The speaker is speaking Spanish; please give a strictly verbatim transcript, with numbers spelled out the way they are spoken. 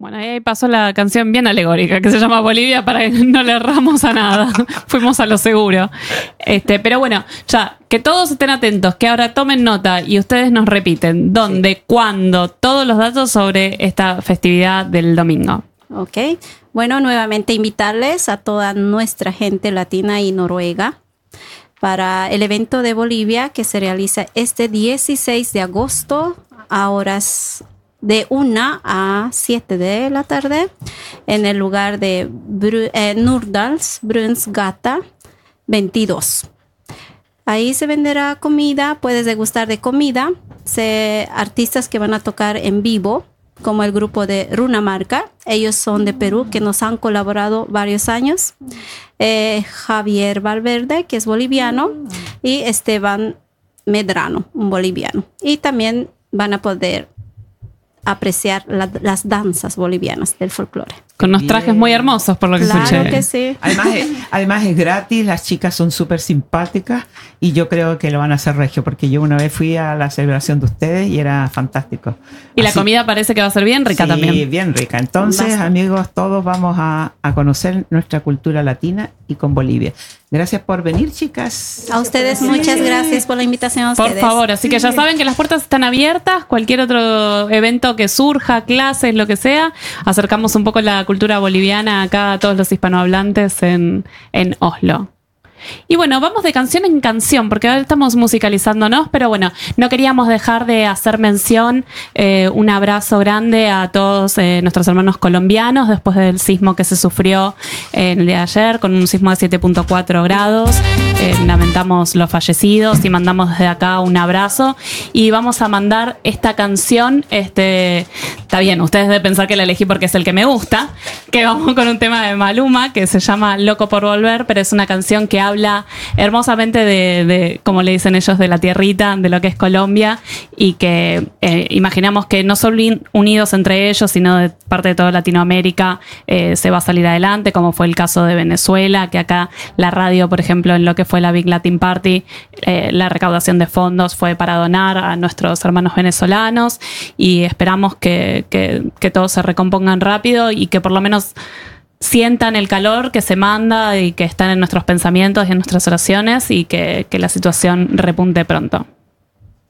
Bueno, ahí pasó la canción bien alegórica que se llama Bolivia para que no le erramos a nada. Fuimos a lo seguro. Este, pero bueno, ya, que todos estén atentos, que ahora tomen nota y ustedes nos repiten dónde, sí. cuándo, todos los datos sobre esta festividad del domingo. Ok. Bueno, nuevamente invitarles a toda nuestra gente latina y noruega para el evento de Bolivia que se realiza este dieciséis de agosto a horas de una a siete de la tarde en el lugar de Bru- eh, Nurdals, Brunsgata veintidós. Ahí se venderá comida, puedes degustar de comida, se, artistas que van a tocar en vivo, como el grupo de Runamarca. Ellos son de Perú, que nos han colaborado varios años. Eh, Javier Valverde, que es boliviano, y Esteban Medrano, un boliviano. Y también van a poder apreciar la, las danzas bolivianas del folclore. Con unos trajes muy hermosos, por lo que claro escuché. Claro que sí. Además es, además es gratis, las chicas son súper simpáticas y yo creo que lo van a hacer regio, porque yo una vez fui a la celebración de ustedes y era fantástico. Y Así, la comida parece que va a ser bien rica sí, también. Sí, bien rica. Entonces, Basta. amigos, todos vamos a, a conocer nuestra cultura latina y con Bolivia. Gracias por venir, chicas. A ustedes, muchas sí. gracias por la invitación a ustedes. Por favor, así que ya saben que las puertas están abiertas. Cualquier otro evento que surja, clases, lo que sea, acercamos un poco la cultura boliviana acá a todos los hispanohablantes en, en Oslo. Y bueno, vamos de canción en canción, porque ahora estamos musicalizándonos, pero bueno, no queríamos dejar de hacer mención, eh, un abrazo grande a todos eh, nuestros hermanos colombianos después del sismo que se sufrió eh, el día de ayer, con un sismo de siete punto cuatro grados. Eh, lamentamos los fallecidos y mandamos desde acá un abrazo. Y vamos a mandar esta canción, este, está bien, ustedes deben pensar que la elegí porque es el que me gusta, que vamos con un tema de Maluma que se llama Loco por Volver, pero es una canción que habla habla hermosamente de, de, como le dicen ellos, de la tierrita, de lo que es Colombia, y que eh, imaginamos que no solo unidos entre ellos, sino de parte de toda Latinoamérica eh, se va a salir adelante, como fue el caso de Venezuela, que acá la radio, por ejemplo, en lo que fue la Big Latin Party, eh, la recaudación de fondos fue para donar a nuestros hermanos venezolanos, y esperamos que, que, que todos se recompongan rápido y que por lo menos sientan el calor que se manda y que están en nuestros pensamientos y en nuestras oraciones, y que, que la situación repunte pronto.